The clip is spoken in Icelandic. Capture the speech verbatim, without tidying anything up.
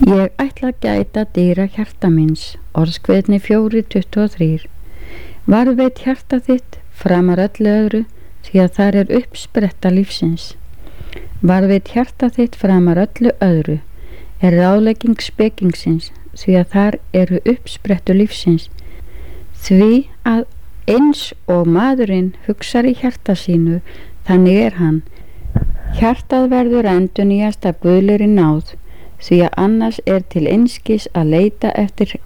Ég ætla að gæta dýra hjarta míns, orðskveðni fjórir tuttugu og þrír. Varðveit hjarta þitt framar öllu öðru, því að þar er uppspretta lífsins. Varðveit hjarta þitt framar öllu öðru, er ráðlegging spekingsins, því að þar eru uppsprettu lífsins. Því að eins og maðurinn hugsar í hjarta sínu, þannig er hann. Hjartað verður endurnýjast af guðlegri náð, því að annars er til einskis að leita eftir